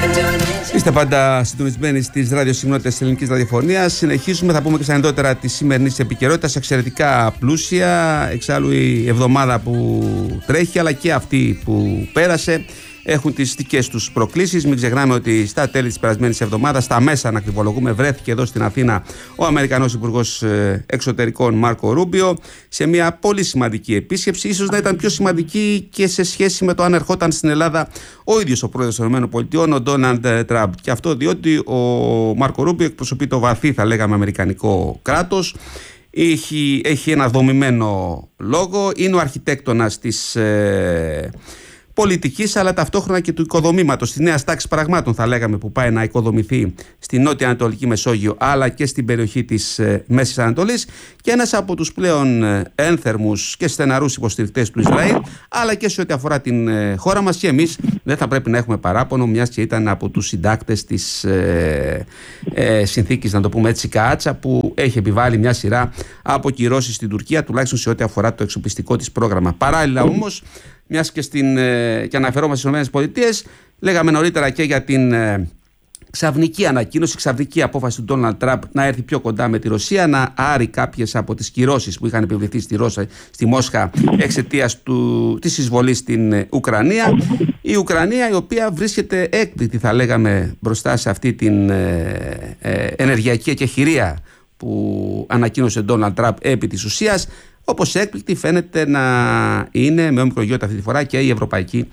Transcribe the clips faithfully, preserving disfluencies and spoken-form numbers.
Είστε πάντα συντονισμένοι στις ραδιοσυχνότητες της ελληνικής ραδιοφωνίας. Συνεχίζουμε, θα πούμε και στα ενδότερα της σημερινής επικαιρότητας, εξαιρετικά πλούσια. Εξάλλου η εβδομάδα που τρέχει, αλλά και αυτή που πέρασε, έχουν τις δικές τους προκλήσεις. Μην ξεχνάμε ότι στα τέλη της περασμένης εβδομάδας, στα μέσα να ακριβολογούμε, βρέθηκε εδώ στην Αθήνα ο Αμερικανός Υπουργός Εξωτερικών Μάρκο Ρούμπιο σε μια πολύ σημαντική επίσκεψη. Ίσως να ήταν πιο σημαντική και σε σχέση με το αν ερχόταν στην Ελλάδα ο ίδιος ο πρόεδρος των ΗΠΑ, ο Ντόναλντ Τραμπ. Και αυτό διότι ο Μάρκο Ρούμπιο εκπροσωπεί το βαθύ, θα λέγαμε, αμερικανικό κράτος. Έχει, έχει ένα δομημένο λόγο, είναι ο αρχιτέκτονας της ε, πολιτικής, αλλά ταυτόχρονα και του οικοδομήματος, της νέας τάξης πραγμάτων, θα λέγαμε, που πάει να οικοδομηθεί στη Νότια Ανατολική Μεσόγειο, αλλά και στην περιοχή της ε, Μέσης Ανατολής, και ένας από τους πλέον ε, ένθερμους και στεναρούς υποστηρικτές του Ισραήλ, αλλά και σε ό,τι αφορά την ε, χώρα μας. Και εμείς δεν θα πρέπει να έχουμε παράπονο, μιας και ήταν από τους συντάκτες της ε, ε, συνθήκης, να το πούμε έτσι, Καάτσα, που έχει επιβάλει μια σειρά από κυρώσεις στην Τουρκία, τουλάχιστον σε ό,τι αφορά το εξοπλιστικό της πρόγραμμα. Παράλληλα όμως, μιας και, στην, και αναφερόμαστε στις ΗΠΑ, λέγαμε νωρίτερα και για την ε, ξαφνική ανακοίνωση, ξαφνική απόφαση του Ντόναλντ Τραμπ να έρθει πιο κοντά με τη Ρωσία, να άρει κάποιες από τις κυρώσεις που είχαν επιβληθεί στη, Ρώσα, στη Μόσχα εξαιτίας του, της εισβολής στην Ουκρανία. Η Ουκρανία, η οποία βρίσκεται έκπληκτη, θα λέγαμε, μπροστά σε αυτή την ε, ε, ενεργειακή εκεχηρία που ανακοίνωσε ο Ντόναλντ Τραμπ επί της ουσίας. Όπως έκπληκτη φαίνεται να είναι με ομικρογιότητα αυτή τη φορά και η Ευρωπαϊκή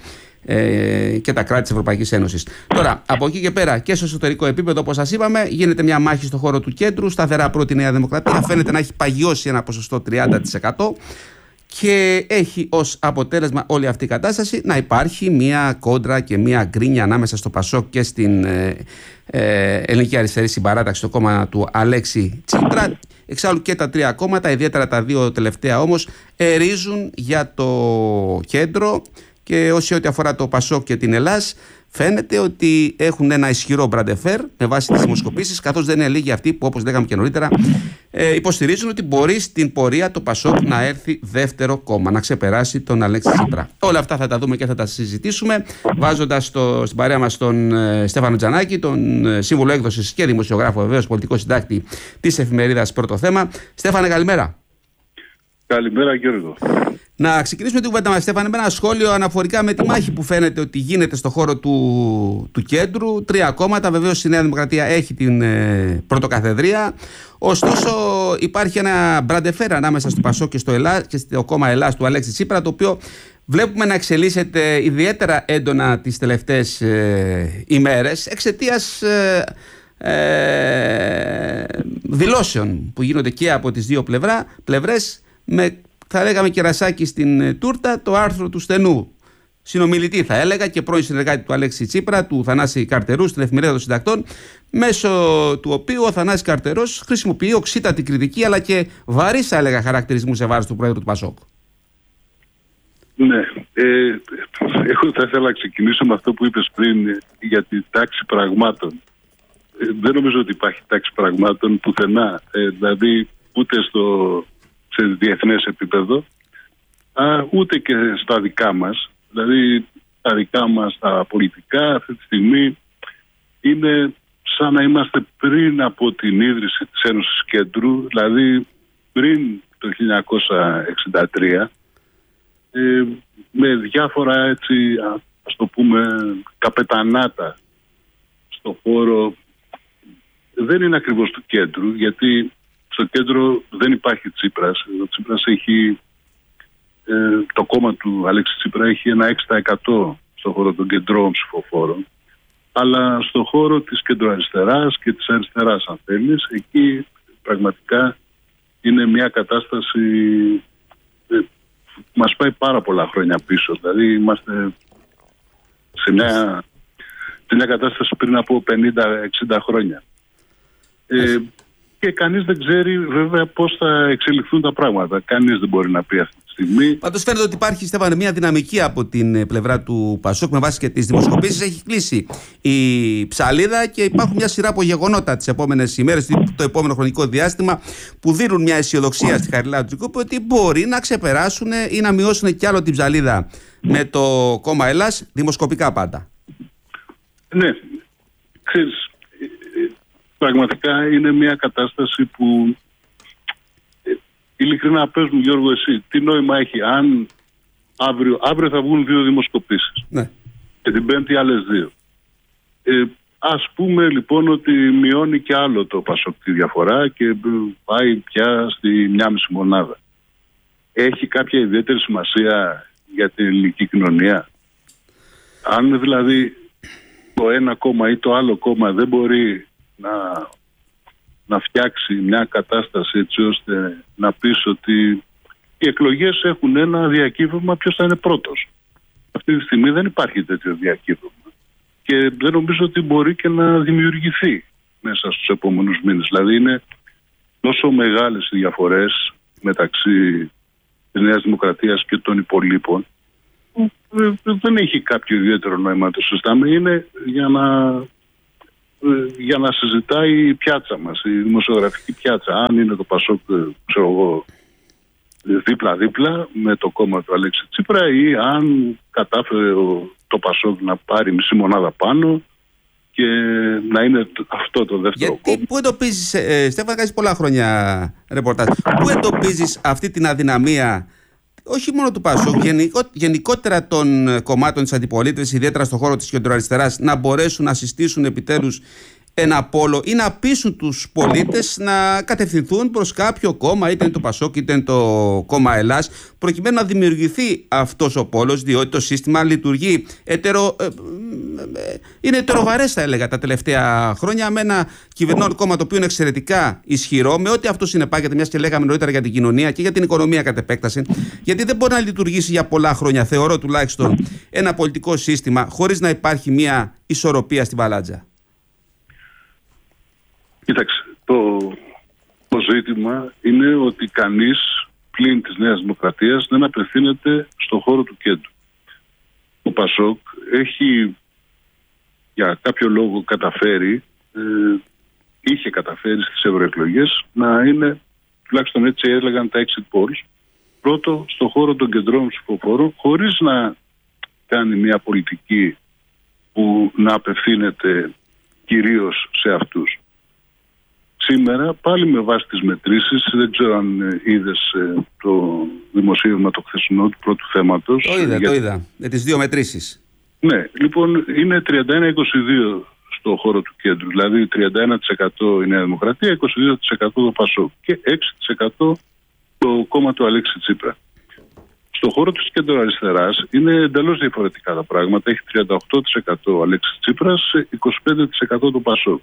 ε, και τα κράτη της Ευρωπαϊκής Ένωσης. Τώρα, από εκεί και πέρα και στο εσωτερικό επίπεδο, όπως σας είπαμε, γίνεται μια μάχη στον χώρο του κέντρου. Σταθερά πρώτη Νέα Δημοκρατία. Φαίνεται να έχει παγιώσει ένα ποσοστό τριάντα τοις εκατό και έχει ως αποτέλεσμα όλη αυτή η κατάσταση να υπάρχει μια κόντρα και μια γκρίνια ανάμεσα στο Πασόκ και στην ε, ε, Ελληνική Αριστερή Συμπαράταξη, το κόμμα του Αλέξη Τσίπρα. Εξάλλου και τα τρία κόμματα, ιδιαίτερα τα δύο τελευταία όμως, ερίζουν για το κέντρο, και όσοι ό,τι αφορά το Πασόκ και την Ελλάς, φαίνεται ότι έχουν ένα ισχυρό μπραντεφέρ με βάση τις δημοσκοπήσεις, καθώς δεν είναι λίγοι αυτοί που, όπως λέγαμε και νωρίτερα, ε, υποστηρίζουν ότι μπορεί στην πορεία το Πασόκ να έρθει δεύτερο κόμμα, να ξεπεράσει τον Αλέξη Τσίπρα. Όλα αυτά θα τα δούμε και θα τα συζητήσουμε, βάζοντας στο, στην παρέα μας τον ε, Στέφανο Τζανάκη, τον ε, σύμβουλο έκδοσης και δημοσιογράφο, βεβαίως πολιτικό συντάκτη της εφημερίδας Πρώτο Θέμα. Στέφανε, καλημέρα. Καλημέρα, Γιώργο. Να ξεκινήσουμε την κουβέντα μας, Στέφανε, με ένα σχόλιο αναφορικά με τη μάχη που φαίνεται ότι γίνεται στο χώρο του, του κέντρου. Τρία κόμματα, βεβαίως η Νέα Δημοκρατία έχει την ε, πρωτοκαθεδρία. Ωστόσο, υπάρχει ένα μπραντεφέρ ανάμεσα στο Πασόκ και στο, Ελλά, και στο κόμμα Ελλάς του Αλέξη Τσίπρα, το οποίο βλέπουμε να εξελίσσεται ιδιαίτερα έντονα τις τελευταίες ε, ημέρες εξαιτίας ε, ε, δηλώσεων που γίνονται και από τις δύο πλευρά, πλευρές, με, θα λέγαμε, κερασάκι στην τούρτα, το άρθρο του στενού συνομιλητή, θα έλεγα, και πρώην συνεργάτη του Αλέξη Τσίπρα, του Θανάση Καρτερού, στην Εφημερίδα των Συντακτών, μέσω του οποίου ο Θανάσης Καρτερός χρησιμοποιεί οξύτατη κριτική, αλλά και βαρύς, θα έλεγα, χαρακτηρισμού σε βάρος του Πρόεδρου του Πασόκ. Ναι, ε, εγώ θα ήθελα να ξεκινήσω με αυτό που είπες πριν για τη τάξη πραγμάτων. Ε, δεν νομίζω ότι υπάρχει τάξη πραγμάτων πουθενά, ε, δηλαδή ούτε στο, σε διεθνές επίπεδο, α, ούτε και στα δικά μας. Δηλαδή τα δικά μας τα πολιτικά αυτή τη στιγμή είναι σαν να είμαστε πριν από την ίδρυση της Ένωσης Κέντρου, δηλαδή πριν το χίλια εννιακόσια εξήντα τρία, ε, με διάφορα, έτσι, ας το πούμε, καπετανάτα στο χώρο. Δεν είναι ακριβώς του κέντρου, γιατί στο κέντρο δεν υπάρχει Τσίπρας. Ο Τσίπρας έχει, ε, το κόμμα του Αλέξη Τσίπρα έχει ένα έξι τοις εκατό στο χώρο των κεντρών ψηφοφόρων. Αλλά στο χώρο της κεντροαριστεράς και της αριστεράς, αν θέλεις, εκεί πραγματικά είναι μια κατάσταση ε, που μας πάει πάρα πολλά χρόνια πίσω. Δηλαδή είμαστε σε μια, σε μια κατάσταση πριν από πενήντα εξήντα χρόνια. Ε, και κανείς δεν ξέρει βέβαια πώς θα εξελιχθούν τα πράγματα. Κανείς δεν μπορεί να πει αυτή τη στιγμή. Πάντως φαίνεται ότι υπάρχει, Στέφανε, μια δυναμική από την πλευρά του Πασόκ με βάση και τις δημοσκοπήσεις. Έχει κλείσει η ψαλίδα και υπάρχουν μια σειρά από γεγονότα τις επόμενες ημέρες, το επόμενο χρονικό διάστημα, που δίνουν μια αισιοδοξία στη Χαριλάου Τρικούπη ότι μπορεί να ξεπεράσουν ή να μειώσουν κι άλλο την ψαλίδα με το κόμμα Ελλάς, δημοσκοπικά πάντα. Ναι, ξέρεις, πραγματικά είναι μια κατάσταση που ειλικρινά πες μου, Γιώργο, εσύ, τι νόημα έχει αν αύριο, αύριο θα βγουν δύο δημοσκοπήσεις, ναι, και την Πέμπτη άλλες δύο. Ε, ας πούμε λοιπόν ότι μειώνει και άλλο το ΠΑΣΟΚ τη διαφορά και πάει πια στη μία μισή μονάδα. Έχει κάποια ιδιαίτερη σημασία για την ελληνική κοινωνία? Αν δηλαδή το ένα κόμμα ή το άλλο κόμμα δεν μπορεί να, να φτιάξει μια κατάσταση έτσι ώστε να πεις ότι οι εκλογές έχουν ένα διακύβευμα ποιος θα είναι πρώτος. Αυτή τη στιγμή δεν υπάρχει τέτοιο διακύβευμα και δεν νομίζω ότι μπορεί και να δημιουργηθεί μέσα στους επόμενους μήνες. Δηλαδή είναι τόσο μεγάλες οι διαφορές μεταξύ της Νέας Δημοκρατίας και των υπολείπων. Δεν έχει κάποιο ιδιαίτερο νόημα να το συζητάμε. Είναι για να, για να συζητάει η πιάτσα μας, η δημοσιογραφική πιάτσα. Αν είναι το ΠΑΣΟΚ, ξέρω εγώ, δίπλα-δίπλα με το κόμμα του Αλέξη Τσίπρα, ή αν κατάφερε το ΠΑΣΟΚ να πάρει μισή μονάδα πάνω και να είναι αυτό το δεύτερο Γιατί, κόμμα. Πού εντοπίζεις, ε, Στέφανα, κάνεις πολλά χρόνια ρεπορτάζ, πού εντοπίζεις αυτή την αδυναμία όχι μόνο του ΠΑΣΟΚ, γενικο, γενικότερα των κομμάτων της αντιπολίτευσης, ιδιαίτερα στον χώρο της κεντροαριστεράς, να μπορέσουν να συστήσουν επιτέλους ένα πόλο ή να πείσουν τους πολίτες να κατευθυνθούν προς κάποιο κόμμα, είτε είναι το ΠΑΣΟΚ είτε είναι το κόμμα Ελλάς, προκειμένου να δημιουργηθεί αυτός ο πόλος, διότι το σύστημα λειτουργεί ετερο, ε, ε, είναι ετεροβαρές, θα έλεγα, τα τελευταία χρόνια, με ένα κυβερνών κόμμα το οποίο είναι εξαιρετικά ισχυρό, με ό,τι αυτό συνεπάγεται, μιας και λέγαμε νωρίτερα για την κοινωνία και για την οικονομία κατ' επέκταση, γιατί δεν μπορεί να λειτουργήσει για πολλά χρόνια, θεωρώ τουλάχιστον, ένα πολιτικό σύστημα χωρίς να υπάρχει μια ισορροπία στην παλάτζα. Κοίταξε, το, το ζήτημα είναι ότι κανείς πλην της Νέας Δημοκρατίας δεν απευθύνεται στον χώρο του κέντρου. Ο ΠΑΣΟΚ έχει για κάποιο λόγο καταφέρει, ε, είχε καταφέρει στις ευρωεκλογές να είναι, τουλάχιστον έτσι έλεγαν τα exit polls, πρώτο στον χώρο των κεντρών ψηφοφόρων, χωρίς να κάνει μια πολιτική που να απευθύνεται κυρίως σε αυτούς. Σήμερα, πάλι με βάση τις μετρήσεις, δεν ξέρω αν είδες το δημοσίευμα το χθεσινό του πρώτου θέματος. Το είδα, για... το είδα, με τις δύο μετρήσεις. Ναι, λοιπόν, είναι τριάντα ένα είκοσι δύο στο χώρο του κέντρου, δηλαδή τριάντα ένα τοις εκατό η Νέα Δημοκρατία, είκοσι δύο τοις εκατό το ΠΑΣΟΚ και έξι τοις εκατό το κόμμα του Αλέξη Τσίπρα. Στο χώρο της κεντροαριστεράς είναι εντελώς διαφορετικά τα πράγματα. Έχει τριάντα οκτώ τοις εκατό ο Αλέξης Τσίπρας, είκοσι πέντε τοις εκατό το ΠΑΣΟΚ.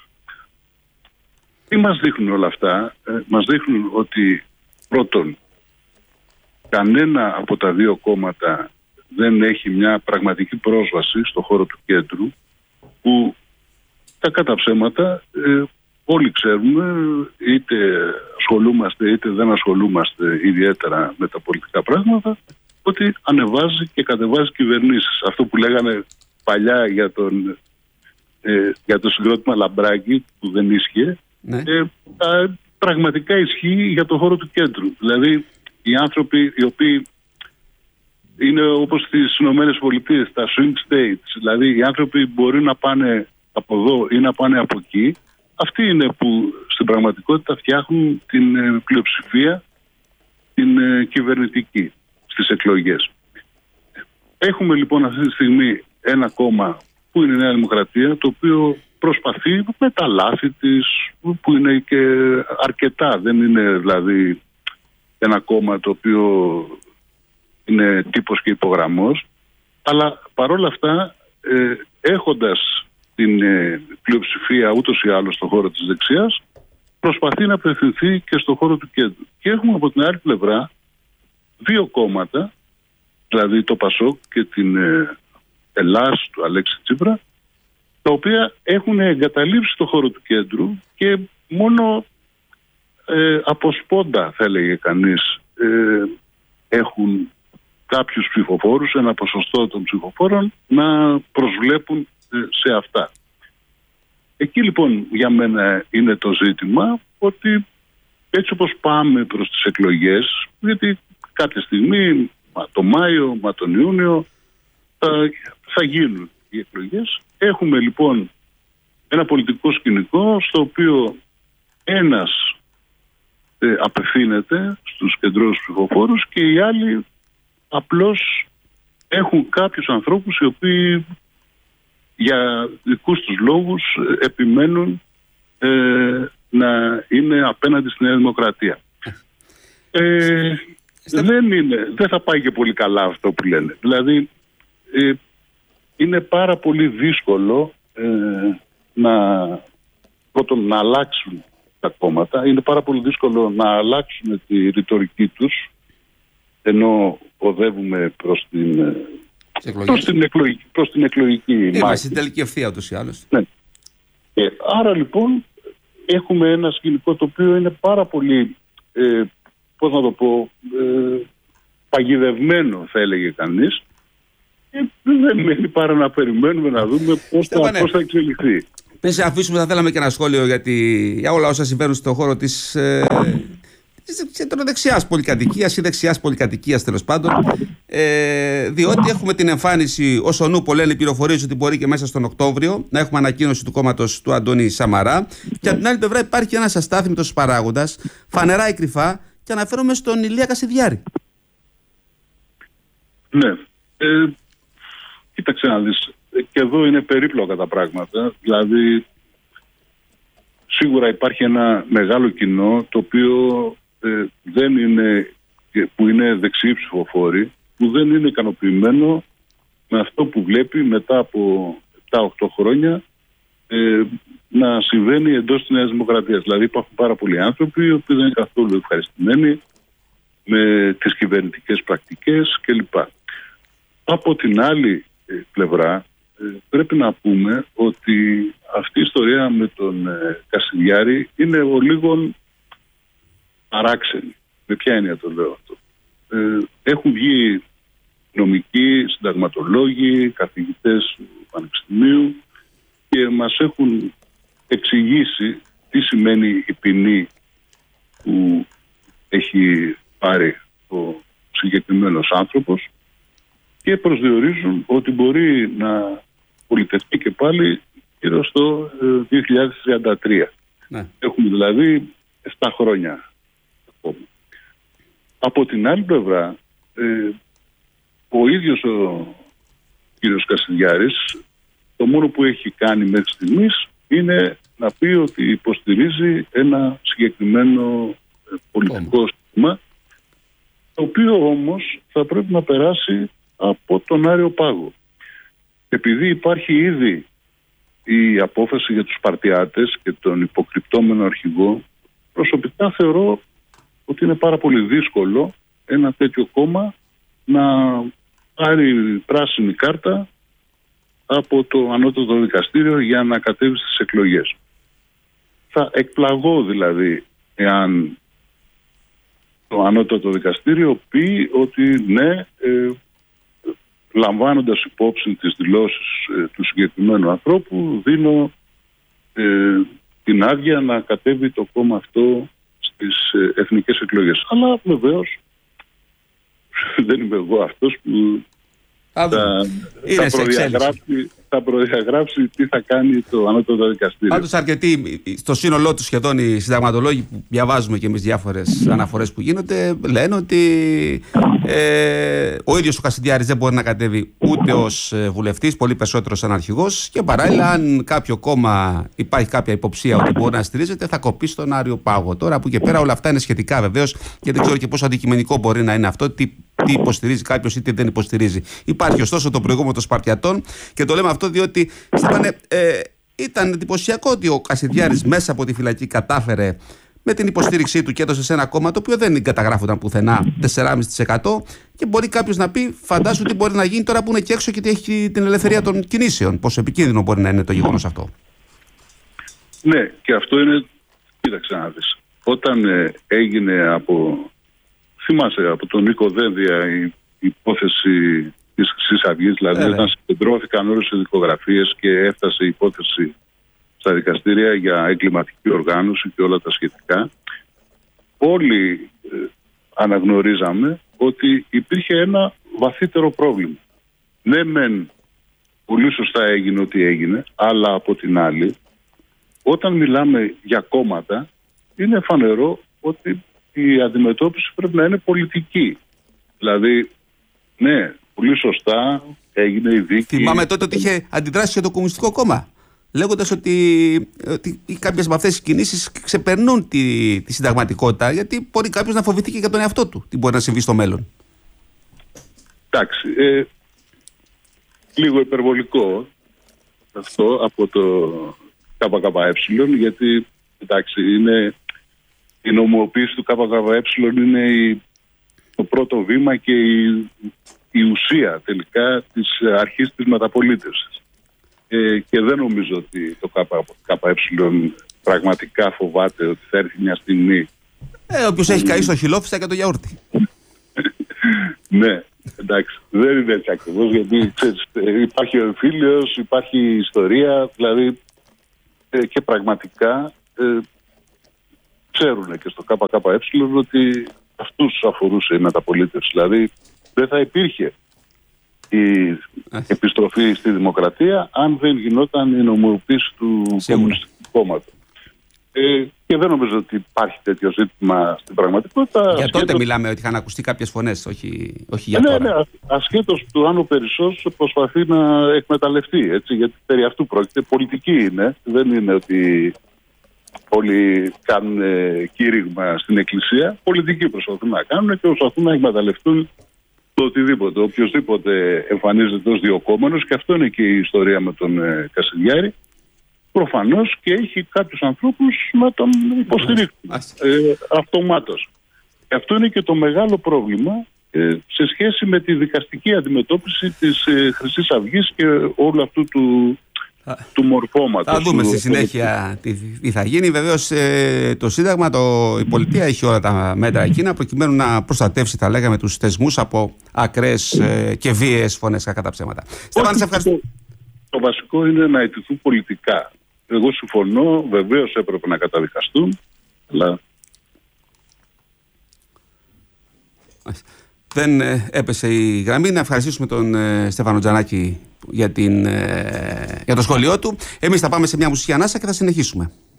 Τι μας δείχνουν όλα αυτά? Ε, μας δείχνουν ότι πρώτον, κανένα από τα δύο κόμματα δεν έχει μια πραγματική πρόσβαση στο χώρο του κέντρου, που τα κατά ψέματα ε, όλοι ξέρουμε, είτε ασχολούμαστε είτε δεν ασχολούμαστε ιδιαίτερα με τα πολιτικά πράγματα, ότι ανεβάζει και κατεβάζει κυβερνήσεις. Αυτό που λέγανε παλιά για τον, ε, για το συγκρότημα Λαμπράκη, που δεν ίσχυε, ναι. ε, τα, πραγματικά ισχύει για το χώρο του κέντρου. Δηλαδή οι άνθρωποι οι οποίοι είναι όπως στις Ηνωμένες Πολιτείες, τα swing states, δηλαδή οι άνθρωποι μπορεί να πάνε από εδώ ή να πάνε από εκεί, αυτοί είναι που στην πραγματικότητα φτιάχνουν την ε, πλειοψηφία, την ε, κυβερνητική στις εκλογές. Έχουμε λοιπόν αυτή τη στιγμή ένα κόμμα που είναι η Νέα Δημοκρατία, το οποίο προσπαθεί με τα λάθη της, που είναι και αρκετά, δεν είναι δηλαδή ένα κόμμα το οποίο είναι τύπος και υπογραμμός, αλλά παρόλα αυτά ε, έχοντας την ε, πλειοψηφία ούτως ή άλλως στον χώρο της δεξιάς, προσπαθεί να απευθυνθεί και στον χώρο του κέντρου. Και έχουμε από την άλλη πλευρά δύο κόμματα, δηλαδή το ΠΑΣΟΚ και την ε, Ελλάς του Αλέξη Τσίπρα, τα οποία έχουν εγκαταλείψει το χώρο του κέντρου και μόνο ε, από σπόντα, θα έλεγε κανείς, ε, έχουν κάποιους ψηφοφόρους, ένα ποσοστό των ψηφοφόρων, να προσβλέπουν ε, σε αυτά. Εκεί λοιπόν για μένα είναι το ζήτημα, ότι έτσι όπως πάμε προς τις εκλογές, γιατί κάποια στιγμή, μα το Μάιο, μα τον Ιούνιο, θα, θα γίνουν οι εκλογές, έχουμε λοιπόν ένα πολιτικό σκηνικό στο οποίο ένας ε, απευθύνεται στους κεντρώους ψηφοφόρους και οι άλλοι απλώς έχουν κάποιους ανθρώπους οι οποίοι για δικούς τους λόγους επιμένουν ε, να είναι απέναντι στη Νέα Δημοκρατία. Ε, δεν, είναι, δεν θα πάει και πολύ καλά αυτό που λένε. Δηλαδή ε, είναι πάρα πολύ δύσκολο ε, να, πρώτον, να αλλάξουν τα κόμματα. Είναι πάρα πολύ δύσκολο να αλλάξουν τη ρητορική τους ενώ οδεύουμε προς την, προς την εκλογική, προς την εκλογική μάχη. Είμαστε στην τελική ευθεία ούτως ή άλλως. Ναι. Ε, άρα λοιπόν έχουμε ένα σκηνικό το οποίο είναι πάρα πολύ ε, πώς να το πω ε, παγιδευμένο, θα έλεγε κανείς, και δεν μένει παρά να περιμένουμε να δούμε πώς θα, πώς θα εξελιχθεί. Πες, αφήσουμε, θα θέλαμε και ένα σχόλιο γιατί, για όλα όσα συμβαίνουν στον χώρο της ε, δεξιάς πολυκατοικίας ή δεξιάς πολυκατοικίας τέλος πάντων, ε, διότι έχουμε την εμφάνιση όσο νούπο λένε οι πληροφορίες ότι μπορεί και μέσα στον Οκτώβριο να έχουμε ανακοίνωση του κόμματος του Αντώνη Σαμαρά, και από την άλλη πλευρά υπάρχει ένας αστάθμητος παράγοντας, φανερά ή κρυφά, και αναφέρομαι στον Ηλία Κασιδιάρη. Ναι, ε, κοίταξε να δεις, και εδώ είναι περίπλοκα τα πράγματα. Δηλαδή σίγουρα υπάρχει ένα μεγάλο κοινό το οποίο ε, δεν είναι, που είναι δεξιοί ψηφοφόροι, που δεν είναι ικανοποιημένο με αυτό που βλέπει μετά από επτά οκτώ χρόνια ε, να συμβαίνει εντός της Νέας Δημοκρατίας. Δηλαδή υπάρχουν πάρα πολλοί άνθρωποι οι οποίοι δεν είναι καθόλου ευχαριστημένοι με τις κυβερνητικές πρακτικές κλπ. Από την άλλη ε, πλευρά ε, πρέπει να πούμε ότι αυτή η ιστορία με τον ε, Κασιδιάρη είναι ο λίγον παράξενη. Με ποια έννοια το λέω αυτό? Ε, έχουν βγει νομικοί, συνταγματολόγοι, καθηγητές του Πανεπιστημίου και μας έχουν εξηγήσει τι σημαίνει η ποινή που έχει πάρει ο συγκεκριμένος άνθρωπος και προσδιορίζουν ότι μπορεί να πολιτευτεί και πάλι γύρω στο δύο χιλιάδες τριάντα τρία. Ναι. Έχουμε δηλαδή επτά χρόνια ακόμα. Από την άλλη πλευρά, ε, ο ίδιος ο κύριος Κασιδιάρης, το μόνο που έχει κάνει μέχρι στιγμής είναι να πει ότι υποστηρίζει ένα συγκεκριμένο πολιτικό σύστημα, το οποίο όμως θα πρέπει να περάσει από τον Άριο Πάγο. Επειδή υπάρχει ήδη η απόφαση για τους Σπαρτιάτες και τον υποκρυπτόμενο αρχηγό, προσωπικά θεωρώ ότι είναι πάρα πολύ δύσκολο ένα τέτοιο κόμμα να πάρει πράσινη κάρτα από το Ανώτατο Δικαστήριο για να κατέβει στις εκλογές. Θα εκπλαγώ δηλαδή εάν το Ανώτατο Δικαστήριο πει ότι ναι, ε, λαμβάνοντας υπόψη τις δηλώσεις ε, του συγκεκριμένου ανθρώπου, δίνω ε, την άδεια να κατέβει το κόμμα αυτό στις ε, εθνικές εκλογές. Αλλά βεβαίως δεν είμαι εγώ αυτός που θα, θα, προδιαγράψει, θα προδιαγράψει τι θα κάνει το Ανώτατο Δικαστήριο. Πάντως αρκετοί, στο σύνολό του σχεδόν οι συνταγματολόγοι που διαβάζουμε και εμείς διάφορες αναφορές που γίνονται, λένε ότι ε, ο ίδιος ο Κασιδιάρης δεν μπορεί να κατέβει ούτε ως βουλευτής, πολύ περισσότερο σαν αρχηγός, και παράλληλα αν κάποιο κόμμα υπάρχει κάποια υποψία ότι μπορεί να στηρίζεται, θα κοπεί στον Άριο Πάγο. Τώρα από εκεί και πέρα όλα αυτά είναι σχετικά βεβαίως και δεν ξέρω και πόσο αντικειμενικό μπορεί να είναι αυτό, τι, τι υποστηρίζει κάποιος ή τι δεν υποστηρίζει. Υπάρχει ωστόσο το προηγούμενο των Σπαρτιατών, και το λέμε αυτό διότι Στέφανε, ε, ήταν εντυπωσιακό ότι ο Κασιδιάρης μέσα από τη φυλακή κατάφερε με την υποστήριξή του και έδωσε σε ένα κόμμα το οποίο δεν καταγράφονταν πουθενά τέσσερα κόμμα πέντε τοις εκατό, και μπορεί κάποιος να πει, φαντάσου τι μπορεί να γίνει τώρα που είναι και έξω και έχει την ελευθερία των κινήσεων. Πόσο επικίνδυνο μπορεί να είναι το γεγονός αυτό. Ναι, και αυτό είναι, κοίταξε να δεις. Όταν ε, έγινε από, θυμάσαι, από τον Νίκο Δένδια η, η υπόθεση της Χρυσής Αυγής, δηλαδή ε, όταν συγκεντρώθηκαν όλες οι δικογραφίες και έφτασε η υπόθεση στα δικαστήρια για εγκληματική οργάνωση και όλα τα σχετικά, όλοι ε, αναγνωρίζαμε ότι υπήρχε ένα βαθύτερο πρόβλημα. Ναι μεν πολύ σωστά έγινε ό,τι έγινε, αλλά από την άλλη, όταν μιλάμε για κόμματα, είναι φανερό ότι η αντιμετώπιση πρέπει να είναι πολιτική. Δηλαδή, ναι, πολύ σωστά έγινε η δίκη. Θυμάμαι τότε ότι είχε αντιδράσει και το Κομμουνιστικό Κόμμα, λέγοντας ότι, ότι κάποιες από αυτές τις κινήσεις ξεπερνούν τη, τη συνταγματικότητα, γιατί μπορεί κάποιος να φοβηθεί και για τον εαυτό του τι μπορεί να συμβεί στο μέλλον. Εντάξει, ε, λίγο υπερβολικό αυτό από το ΚΚΕ, γιατί εντάξει, είναι, η νομοποίηση του ΚΚΕ είναι η, το πρώτο βήμα και η, η ουσία τελικά της αρχής της μεταπολίτευσης. Ε, και δεν νομίζω ότι το ΚΚΕ πραγματικά φοβάται ότι θα έρθει μια στιγμή. Ε, όποιος έχει καεί στο χιλόφιστα και το γιαούρτι. Ναι, εντάξει, δεν είναι έτσι ακριβώς, γιατί ξέρεις, υπάρχει ο εμφύλιος, υπάρχει η ιστορία, δηλαδή ε, και πραγματικά ε, ξέρουν και στο ΚΚΕ ότι αυτούς αφορούσε η μεταπολίτευση. Δηλαδή δεν θα υπήρχε η επιστροφή στη δημοκρατία αν δεν γινόταν η νομιμοποίηση του Κομμουνιστικού Κόμματος. Ε, και δεν νομίζω ότι υπάρχει τέτοιο ζήτημα στην πραγματικότητα. Για ασχέτως... τότε μιλάμε ότι είχαν ακουστεί κάποιες φωνές, όχι, όχι για ναι, τώρα. Ναι, ασχέτως του αν ο Περισσός προσπαθεί να εκμεταλλευτεί, έτσι, γιατί περί αυτού πρόκειται. Πολιτική είναι, δεν είναι ότι όλοι κάνουν κήρυγμα στην εκκλησία. Πολιτική προσπαθούν να κάνουν και προσπαθούν να εκμεταλλευτούν το οτιδήποτε. Οποιοςδήποτε εμφανίζεται ως διοκόμενος, και αυτό είναι και η ιστορία με τον ε, Κασιδιάρη, προφανώς και έχει κάποιους ανθρώπους να τον υποστηρίξουν ε, αυτομάτως. Και αυτό είναι και το μεγάλο πρόβλημα ε, σε σχέση με τη δικαστική αντιμετώπιση της ε, Χρυσής Αυγής και όλου αυτού του, του μορφώματος. Θα δούμε του, στη συνέχεια τι, τι θα γίνει. Βεβαίως ε, το Σύνταγμα, το, η πολιτεία έχει όλα τα μέτρα εκείνα προκειμένου να προστατεύσει, θα λέγαμε, τους θεσμούς από ακραίες ε, και βίαιες φωνές, κατά ψέματα. Στέφανε, σε ευχαριστώ. Το, το βασικό είναι να αιτηθούν πολιτικά. Εγώ συμφωνώ, βεβαίως έπρεπε να καταδικαστούν, αλλά... Δεν ε, έπεσε η γραμμή. Να ευχαριστήσουμε τον ε, Στέφανο Τζανάκη για, την, ε, για το σχόλιο του. Εμείς θα πάμε σε μια μουσική ανάσα και θα συνεχίσουμε.